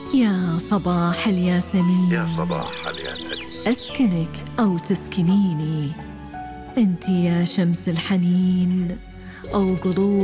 يا صباح الياسمين، يا صباح الياسمين، أسكنك أو تسكنيني، أنت يا شمس الحنين أو غروب